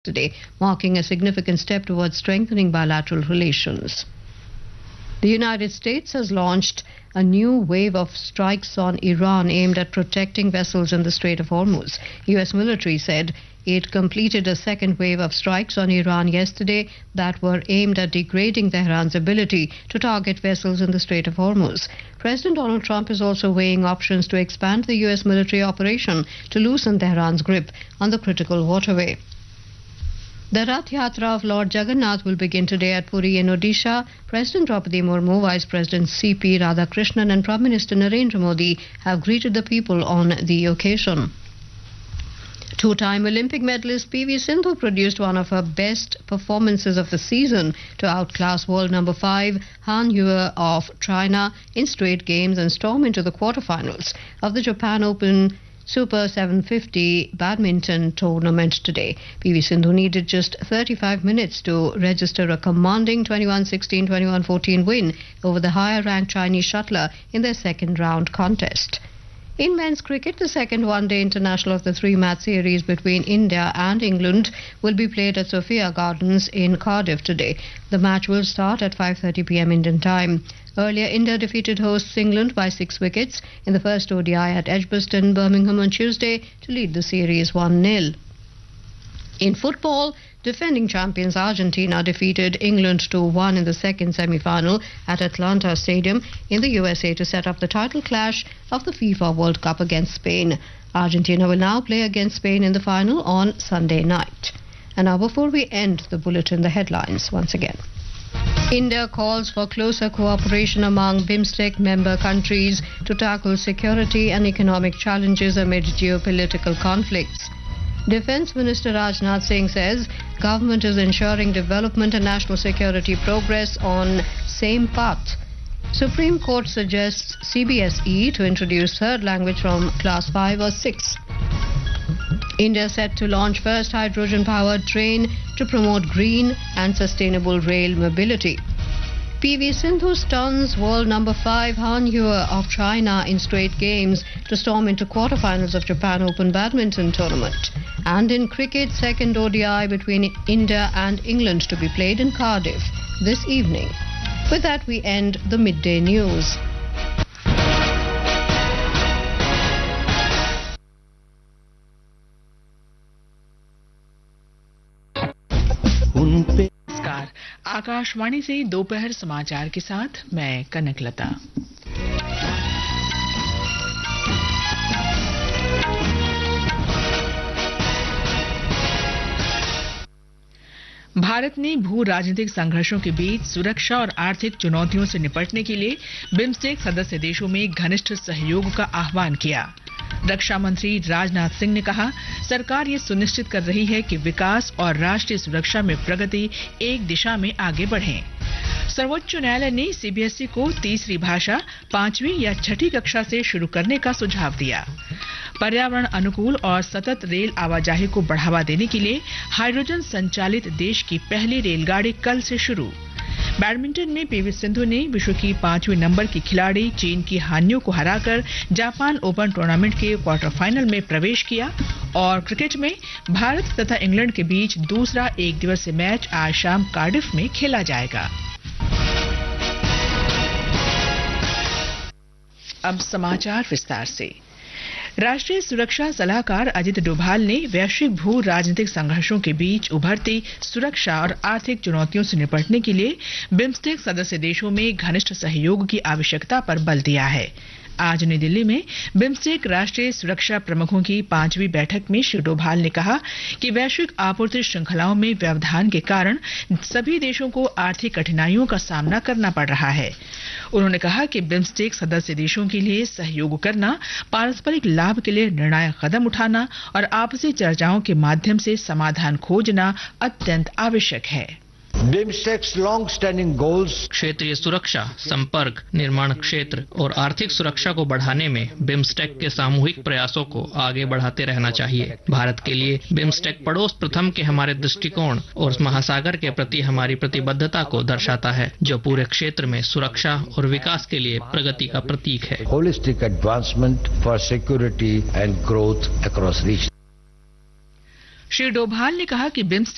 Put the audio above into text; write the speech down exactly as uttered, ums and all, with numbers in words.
today, marking a significant step towards strengthening bilateral relations. The United States has launched a new wave of strikes on Iran aimed at protecting vessels in the Strait of Hormuz. U S military said it completed a second wave of strikes on Iran yesterday that were aimed at degrading Tehran's ability to target vessels in the Strait of Hormuz. President Donald Trump is also weighing options to expand the U S military operation to loosen Tehran's grip on the critical waterway. The Rath Yatra of Lord Jagannath will begin today at Puri in Odisha. President Draupadi Murmu, Vice President C P Radhakrishnan and Prime Minister Narendra Modi have greeted the people on the occasion. Two-time Olympic medalist P V Sindhu produced one of her best performances of the season to outclass world number five Han Yue of China in straight games and storm into the quarterfinals of the Japan Open Super seven fifty badminton tournament today. P V Sindhu needed just thirty-five minutes to register a commanding twenty-one sixteen, twenty-one fourteen win over the higher-ranked Chinese shuttler in their second round contest. In men's cricket, the second one-day international of the three-match series between India and England will be played at Sophia Gardens in Cardiff today. The match will start at five thirty p m Indian time. Earlier, India defeated hosts England by six wickets in the first O D I at Edgbaston, Birmingham on Tuesday to lead the series one nil. In football, defending champions Argentina defeated England two one in the second semi-final at Atlanta Stadium in the U S A to set up the title clash of the FIFA World Cup against Spain. Argentina will now play against Spain in the final on Sunday night. And now before we end the bulletin, the headlines once again. India calls for closer cooperation among BIMSTEC member countries to tackle security and economic challenges amid geopolitical conflicts. Defence Minister Rajnath Singh says government is ensuring development and national security progress on same path. Supreme Court suggests C B S E to introduce third language from class five or six. India set to launch first hydrogen-powered train to promote green and sustainable rail mobility. P V Sindhu stuns world number five Han Yue of China in straight games to storm into quarterfinals of Japan Open badminton tournament. And in cricket, second O D I between India and England to be played in Cardiff this evening. With that, we end the midday news. नमस्कार, आकाशवाणी से दोपहर समाचार के साथ मैं कनकलता। भारत ने भू राजनीतिक संघर्षों के बीच सुरक्षा और आर्थिक चुनौतियों से निपटने के लिए बिम्स्टेक सदस्य देशों में घनिष्ठ सहयोग का आह्वान किया। रक्षा मंत्री राजनाथ सिंह ने कहा, सरकार ये सुनिश्चित कर रही है कि विकास और राष्ट्रीय सुरक्षा में प्रगति एक दिशा में आगे बढ़े। सर्वोच्च न्यायालय ने सी बी एस ई को तीसरी भाषा पांचवी या छठी कक्षा से शुरू करने का सुझाव दिया। पर्यावरण अनुकूल और सतत रेल आवाजाही को बढ़ावा देने के लिए हाइड्रोजन संचालित देश की पहली रेलगाड़ी कल से शुरू। बैडमिंटन में पी वी सिंधु ने विश्व की पांचवें नंबर की खिलाड़ी चीन की हान्यू को हराकर जापान ओपन टूर्नामेंट के क्वार्टर फाइनल में प्रवेश किया। और क्रिकेट में भारत तथा इंग्लैंड के बीच दूसरा एक दिवसीय मैच आज शाम कार्डिफ में खेला जाएगा। अब समाचार विस्तार से। राष्ट्रीय सुरक्षा सलाहकार अजित डोभाल ने वैश्विक भू राजनीतिक संघर्षों के बीच उभरती सुरक्षा और आर्थिक चुनौतियों से निपटने के लिए बिम्स्टेक सदस्य देशों में घनिष्ठ सहयोग की आवश्यकता पर बल दिया है। आज नई दिल्ली में बिम्स्टेक राष्ट्रीय सुरक्षा प्रमुखों की पांचवी बैठक में श्री डोभाल ने कहा कि वैश्विक आपूर्ति श्रृंखलाओं में व्यवधान के कारण सभी देशों को आर्थिक कठिनाइयों का सामना करना पड़ रहा है। उन्होंने कहा कि बिम्स्टेक सदस्य देशों के लिए सहयोग करना, पारस्परिक लाभ के लिए निर्णायक कदम उठाना और आपसी चर्चाओं के माध्यम से समाधान खोजना अत्यंत आवश्यक है। बिम्स्टेक्स लॉन्ग स्टैंडिंग गोल्स क्षेत्रीय सुरक्षा, संपर्क, निर्माण क्षेत्र और आर्थिक सुरक्षा को बढ़ाने में बिम्स्टेक के सामूहिक प्रयासों को आगे बढ़ाते रहना चाहिए। भारत के लिए बिम्स्टेक पड़ोस प्रथम के हमारे दृष्टिकोण और महासागर के प्रति हमारी प्रतिबद्धता को दर्शाता है, जो पूरे क्षेत्र में सुरक्षा और विकास के लिए प्रगति का प्रतीक है। Holistic advancement for security and growth across reason. Shri Doval ने कहा कि बिम्स्टेक